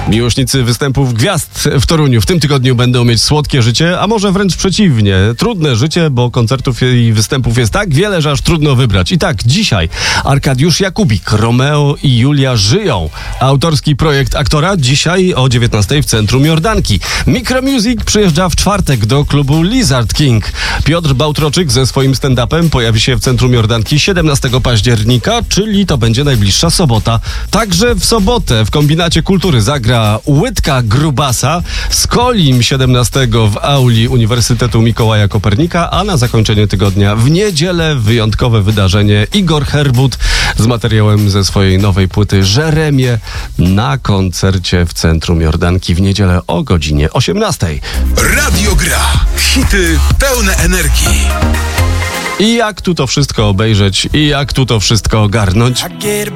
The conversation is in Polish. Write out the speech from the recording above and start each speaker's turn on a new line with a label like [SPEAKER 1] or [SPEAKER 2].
[SPEAKER 1] Miłośnicy występów gwiazd w Toruniu w tym tygodniu będą mieć słodkie życie, a może wręcz przeciwnie, trudne życie, bo koncertów i występów jest tak wiele, że aż trudno wybrać. I tak, dzisiaj Arkadiusz Jakubik, Romeo i Julia żyją. Autorski projekt aktora dzisiaj o 19:00 w centrum Jordanki. Micromusic przyjeżdża w czwartek do klubu Lizard King. Piotr Bałtroczyk ze swoim stand-upem pojawi się w centrum Jordanki 17 października, czyli to będzie najbliższa sobota. Także w sobotę w Kombinacie Kultury zagra Łydka Grubasa z Kolim 17 w auli Uniwersytetu Mikołaja Kopernika, a na zakończenie tygodnia w niedzielę wyjątkowe wydarzenie Igor Herbut z materiałem ze swojej nowej płyty Jeremie na koncercie w centrum Jordanki w niedzielę o godzinie 18:00.
[SPEAKER 2] Radio Gra. Hity pełne energii.
[SPEAKER 1] I jak tu to wszystko obejrzeć i jak tu to wszystko ogarnąć?